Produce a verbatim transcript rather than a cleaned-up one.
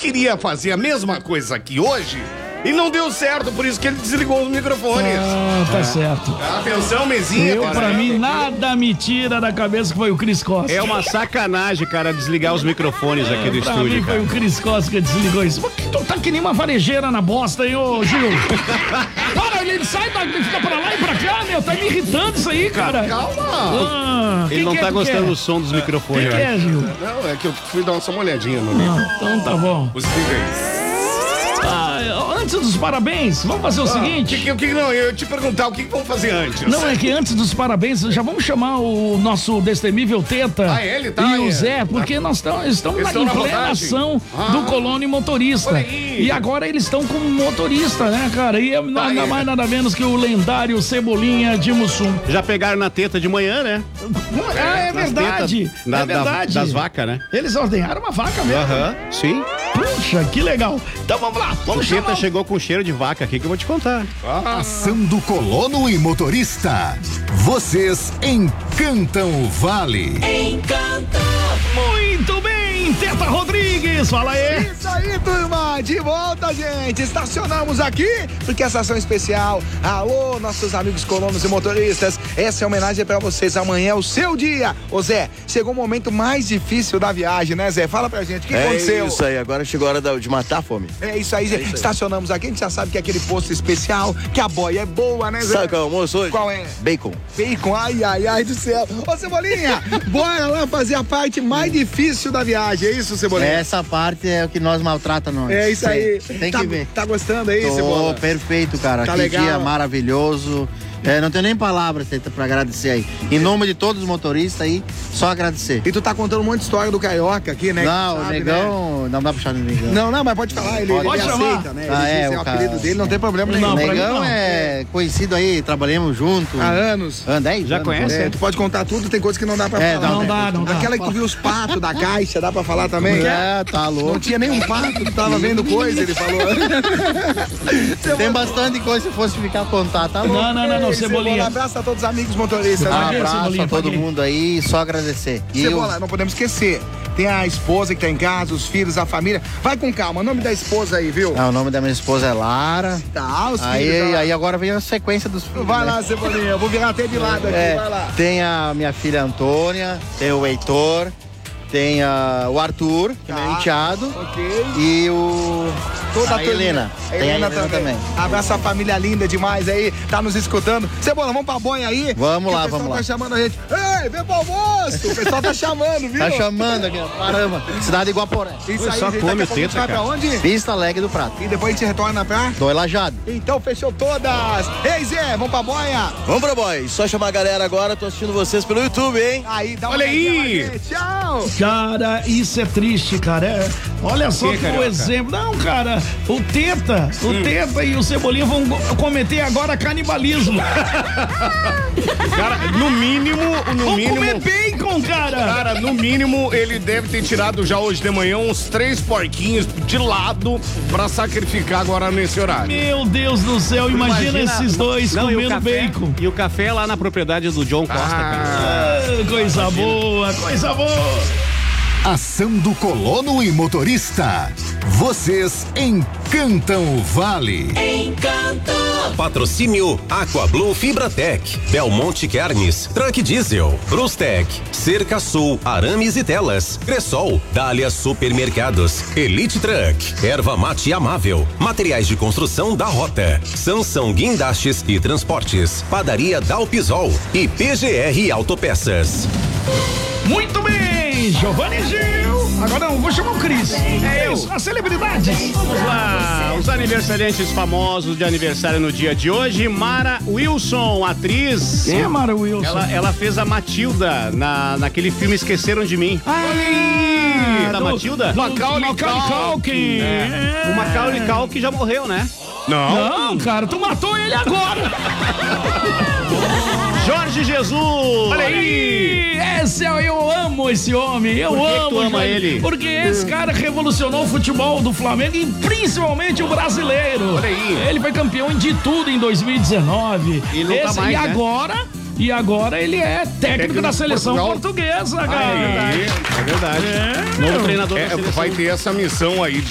queria fazer a mesma coisa aqui hoje e não deu certo, por isso que ele desligou os microfones. Ah, tá é. certo. Atenção, mesinha. Eu, cara. pra mim, nada me tira da cabeça que foi o Cris Costa. É uma sacanagem, cara, desligar os microfones aqui do pra estúdio, mim cara. foi o Cris Costa que desligou isso. Por que tu tá que nem uma varejeira na bosta, hein, ô Gil? Para, ele sai da... Ele fica pra lá e pra cá, meu. Tá me irritando isso aí, cara. Calma. Ah, ele não tá gostando do som dos microfones. O que, que é, Gil? Não, é que eu fui dar só uma olhadinha no Ah, então tá bom. Os níveis. Ah, antes dos parabéns, vamos fazer o ah, seguinte. Que, que, que, não, eu ia te perguntar o que, que vamos fazer antes. Não, é que antes dos parabéns, já vamos chamar o nosso destemível Teta ah, ele, tá, e o é. Zé, porque nós tamo, estamos na, em plena ação ah, do Colônia Motorista. E agora eles estão como motorista, né, cara? E é nada tá mais, nada menos que o lendário Cebolinha de Mussum. Já pegaram na teta de manhã, né? Ah, é verdade. Da, é verdade. Da, das vacas, né? Eles ordenharam uma vaca mesmo. Aham, uh-huh, sim. Puxa, que legal. Então vamos lá. Vamos o Teta chamar... chegou com cheiro de vaca aqui que eu vou te contar. Ah. Ação do colono e motorista. Vocês encantam o Vale. Encanta. Muito bem, Teta Rodrigues, fala aí. Isso aí, turma, de volta, gente. Estacionamos aqui porque essa ação especial. Alô, nossos amigos colonos e motoristas. Essa é homenagem pra vocês. Amanhã é o seu dia. Ô Zé, chegou o momento mais difícil da viagem, né, Zé? Fala pra gente, o que é aconteceu? É isso aí, agora chegou a hora de matar a fome. É isso aí, Zé. É isso aí. Estacionamos aqui, a gente já sabe que é aquele posto especial, que a boia é boa, né, Zé? Sabe qual é o almoço hoje? Qual é? Bacon. Bacon, ai, ai, ai do céu. Ô, Cebolinha, bora lá fazer a parte mais difícil da viagem, é isso, Cebolinha? Essa parte é o que nós maltrata nós. É isso aí. Tem tá, que ver. Tá gostando aí, Tô, Cebola? Perfeito, cara. Tá que legal. Dia maravilhoso. É, não tenho nem palavras pra agradecer aí. Em nome de todos os motoristas aí, só agradecer. E tu tá contando um monte de história do Carioca aqui, né? Não, o Negão, né? Não dá pra puxar no Negão. Não, não, mas pode falar, ele, pode ele aceita, né? Ah, ele é, diz, o, o apelido cara... dele, não tem problema nenhum. Não, o Negão não. é conhecido aí, trabalhamos juntos. Há anos. Há dez Já anos, conhece? É, tu pode contar tudo, tem coisas que não dá pra é, falar. Não, não dá, não dá. Aquela que tu viu os patos da caixa, dá pra falar também? É, tá louco. Não tinha nenhum pato, tu tava vendo coisa, ele falou. Tem bastante coisa se fosse ficar a contar, tá louco? Não, não, não, não, Ei, Cebolinha. Um abraço a todos os amigos motoristas. Um Né? abraço a todo mundo aí, só agradecer. E Cebola, eu... não podemos esquecer. Tem a esposa que tá em casa, os filhos, a família. Vai com calma, o nome da esposa aí, viu? Ah, o nome da minha esposa é Lara. Tá, os aí, filhos. Tá. Aí agora vem a sequência dos filhos. Vai né? lá, Cebolinha, eu vou virar até de lado aqui, é, vai lá. Tem a minha filha Antônia, tem o Heitor, tem a, o Arthur, que tá. é meu enteado. Ok. E o... Toda a, a Helena. A Tem Helena, a Helena também. também. Abraça a família linda demais aí, tá nos escutando. Cebola, vamos pra boia aí? Vamos lá, vamos lá. O pessoal tá chamando a gente. Ei, vem pro almoço! O pessoal tá chamando, viu? Tá chamando aqui, caramba. Cidade de Iguaporé. Isso aí, só gente, come daqui a pouco a o gente teta, vai pra cara. onde? Vista Alegre do Prato. E depois a gente retorna pra? Tô elajado. Então fechou todas. Ei, Zé, vamos pra boia? Vamos pra boy. Só chamar a galera agora, tô assistindo vocês pelo YouTube, hein? Aí, dá uma Olha aí. olhadinha lá, gente. Tchau. Cara, isso é triste, cara. É, olha só que, que o exemplo. Não, cara, o Teta, o hum. Teta e o Cebolinha vão cometer agora canibalismo. Cara, no mínimo, no vão mínimo. comer bacon, cara. Cara, no mínimo, ele deve ter tirado já hoje de manhã uns três porquinhos de lado pra sacrificar agora nesse horário. Meu Deus do céu, imagina, imagina esses dois não, comendo e café, bacon. E o café lá na propriedade do John Costa, ah, cara. Ah, coisa imagina. boa, coisa boa. Ação do colono e motorista. Vocês encantam o Vale. Encanta. Patrocínio Aquablue Fibratec, Belmonte Carnes, Truck Diesel, Brustec, Cerca Sul, Arames e Telas, Cressol, Dália Supermercados, Elite Truck, Erva Mate Amável, Materiais de Construção da Rota, Sansão Guindastes e Transportes, Padaria Dalpisol e P G R Autopeças. Muito bem, Giovanni Gil. Agora não, vou chamar o Cris. É isso, as celebridades. Vamos lá, os aniversariantes famosos de aniversário no dia de hoje. Mara Wilson, atriz. Quem é Mara Wilson? Ela, ela fez a Matilda na, naquele filme Esqueceram de Mim. Ah, da Matilda? Macaulay Culkin. É. O Macaulay Culkin já morreu, né? Não. Não, cara, tu matou ele agora. Jorge Jesus! Olha aí! Esse, eu amo esse homem, eu Por que amo que tu ama Jorge, ele? Porque esse cara revolucionou o futebol do Flamengo e principalmente o brasileiro. Olha aí! Ele foi campeão de tudo em dois mil e dezenove. E não esse, tá mais, e né? agora... E agora ele é técnico, técnico da seleção Portugal. portuguesa, cara. Ah, é verdade. É verdade. É, Novo treinador É, da seleção. vai ter essa missão aí